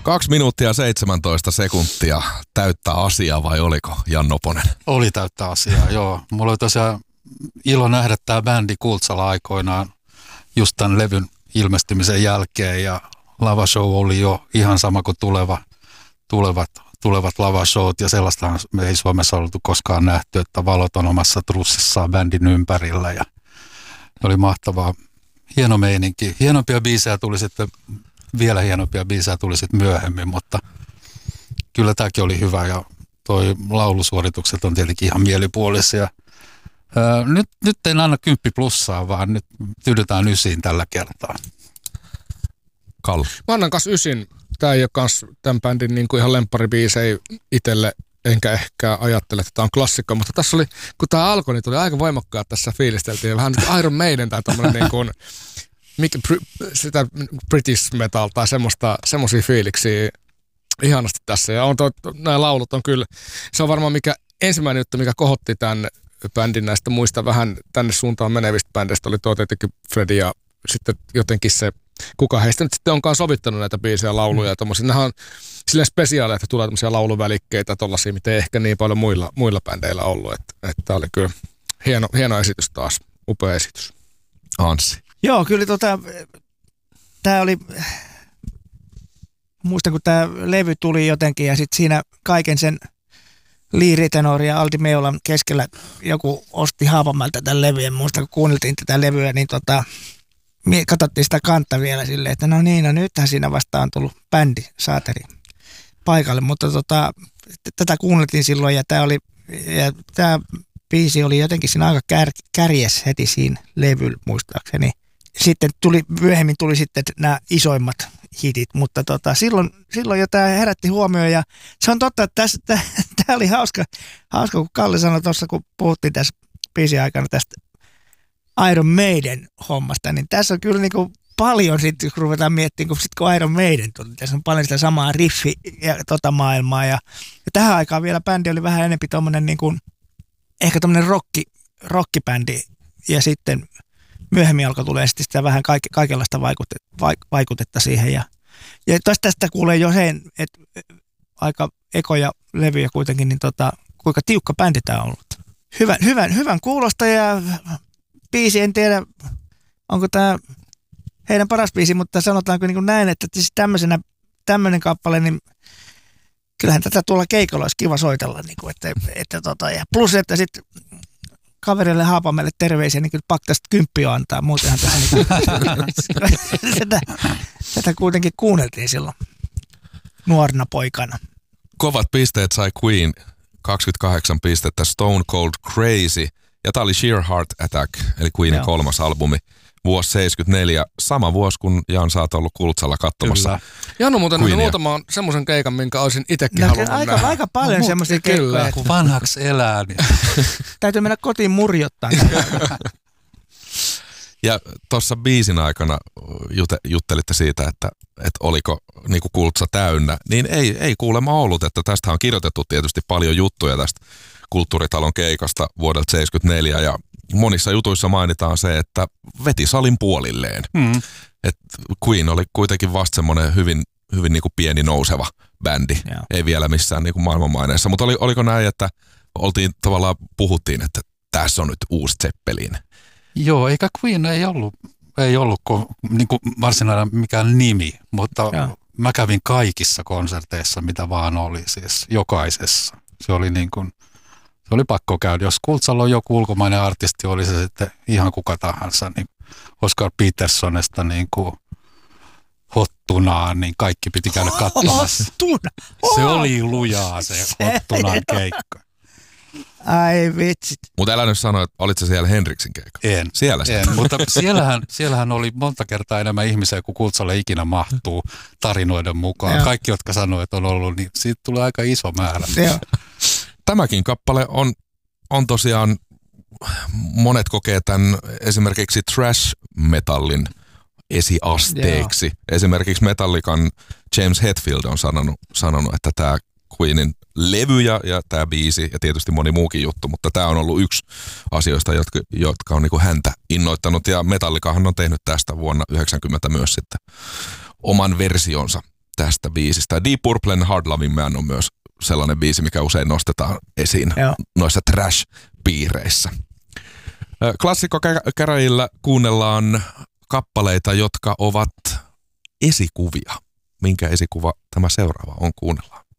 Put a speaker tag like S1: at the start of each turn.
S1: 2 minuuttia 17 sekuntia täyttä asiaa vai oliko Jan Noponen?
S2: Oli täyttä asiaa, joo. Mulla oli tosiaan ilo nähdä tämä bändi Kultsalla aikoinaan just tämän levyn ilmestymisen jälkeen ja lavashow oli jo ihan sama kuin tulevat lavashowt ja sellaistahan me ei Suomessa oltu koskaan nähty, että valot on omassa trussissaan bändin ympärillä ja oli mahtavaa. Hieno meininki. Hienompia biisejä tuli sitten, vielä hienompia biisejä tuli sitten myöhemmin, mutta kyllä tämäkin oli hyvä ja toi laulusuoritukset on tietenkin ihan mielipuolisia. Nyt en anna 10 plussaa, vaan nyt tyydytään 9 tällä kertaa.
S1: Kalle.
S3: Mä annan kanssa 9. Tämä ei ole kans tämän bändin niin kuin ihan lempparibiisejä itselle, enkä ehkä ajattele, että tämä on klassikko, mutta tässä oli, kun tämä alkoi, niin tuli aika voimakkaat tässä fiilisteltiin. Vähän niin kuin Iron Maiden tai tommoinen niin kuin, sitä British metal tai semmoisia fiiliksiä ihanasti tässä. Ja nämä laulut on kyllä, se on varmaan ensimmäinen juttu, mikä kohotti tämän bändin näistä muista vähän tänne suuntaan menevistä bändeistä, oli tietenkin Freddy ja sitten jotenkin se, kuka heistä nyt sitten onkaan sovittanut näitä biisejä, lauluja ja tommosia. Nämä on silleen spesiaaleja, että tulee tämmöisiä lauluvälikkeitä tollaisia, mitä ei ehkä niin paljon muilla bändeillä ollut. Että tämä oli kyllä hieno esitys taas, upea esitys.
S1: Anssi.
S4: Joo, kyllä tämä oli, muistan kun tämä levy tuli jotenkin ja sitten siinä kaiken sen Lee Ritenour ja Aldi Meolan keskellä joku osti Haapamäeltä tämän levyä. Muistan kun kuunneltiin tätä levyä, niin katsottiin sitä kantta vielä silleen, että no niin, nythän siinä vasta on tullut bändi, saateri paikalle, mutta tätä kuunneltiin silloin ja tämä biisi oli jotenkin siinä aika kärjes heti siinä levyllä muistaakseni. Sitten myöhemmin tuli sitten nämä isoimmat hitit, mutta silloin jo tämä herätti huomioon ja se on totta, että tämä oli hauska, kun Kalle sanoi tuossa, kun puhuttiin tässä biisin aikana tästä Iron Maiden hommasta, niin tässä on kyllä niin kuin paljon sitten, kun ruvetaan miettimään, kun Iron Maiden tuli, tässä on paljon sitä samaa riffi ja maailmaa ja tähän aikaan vielä bändi oli vähän enemmän tommoinen niin kuin, ehkä tommoinen rockibändi ja sitten myöhemmin alkoi tulee sitten sitä vähän kaikenlaista vaikutetta siihen ja tästä kuulee jo sen, että aika ekoja levyjä kuitenkin, niin kuinka tiukka bändi tämä on ollut. Hyvän kuulosta ja biisi, en tiedä, onko tämä heidän paras biisi, mutta sanotaanko niin kuin näin, että siis tämmöinen kappale, niin kyllähän tätä tuolla keikolla olisi kiva soitella. Niin kuin, ja plus, että sitten kaverille Haapamäelle terveisiä, niin kyllä pakko tästä 10 antaa. Muutenhan tässä tätä kuitenkin kuunneltiin silloin nuorena poikana.
S1: Kovat pisteet sai Queen, 28 pistettä, Stone Cold Crazy. Ja tämä oli Sheer Heart Attack, eli Queenin 3. albumi, vuosi 74, sama vuosi kun Jan sä oot ollut Kultsalla katsomassa.
S3: Kyllä. Janu muuten muutamaan semmoisen keikan, minkä olisin itsekin halunnut nähdä.
S4: Aika paljon semmoisia keikkoja.
S2: Kun vanhaksi elää, niin
S4: täytyy mennä kotiin murjottaa.
S1: Ja tuossa biisin aikana juttelitte siitä, että oliko niinku Kultsa täynnä, niin ei kuulemma ollut, että tästä on kirjoitettu tietysti paljon juttuja tästä Kulttuuritalon keikasta vuodelta 1974 ja monissa jutuissa mainitaan se, että veti salin puolilleen. Et Queen oli kuitenkin vasta semmoinen hyvin niinku pieni nouseva bändi, ei vielä missään niinku maailmanmaineessa, mutta oliko näin, että puhuttiin, että tässä on nyt uusi Zeppelin?
S2: Joo, eikä Queen ei ollut niinku varsinainen mikään nimi, mutta mä kävin kaikissa konserteissa, mitä vaan oli, siis jokaisessa. Se oli niin kuin, se oli pakko käydä. Jos Kultsalla on joku ulkomainen artisti, oli se sitten ihan kuka tahansa, niin Oscar Petersonesta niin kuin Hottunaan, niin kaikki piti käydä katsomassa. Se oli lujaa se Hottunaan keikka.
S4: Ai vitsit.
S1: Mutta älä nyt sano, että olit sä siellä Henriksin keikalla.
S2: En.
S1: Siellä
S2: en, mutta siellähän oli monta kertaa enemmän ihmisiä kuin Kultsalle ikinä mahtuu tarinoiden mukaan. Joo. Kaikki, jotka sanoo, että on ollut, niin siitä tulee aika iso määrä.
S1: Tämäkin kappale on tosiaan, monet kokee tämän esimerkiksi thrash-metallin esiasteeksi. Yeah. Esimerkiksi Metallican James Hetfield on sanonut, että tämä Queenin levy ja tämä biisi ja tietysti moni muukin juttu, mutta tämä on ollut yksi asioista, jotka on niinku häntä innoittanut ja Metallicahan on tehnyt tästä vuonna 1990 myös sitten oman versionsa tästä biisistä. Deep Purplen Hard Loving Man on myös sellainen biisi, mikä usein nostetaan esiin noissa trash-piireissä. Klassikkokäräjillä kuunnellaan kappaleita, jotka ovat esikuvia. Minkä esikuva tämä seuraava on, kuunnellaan.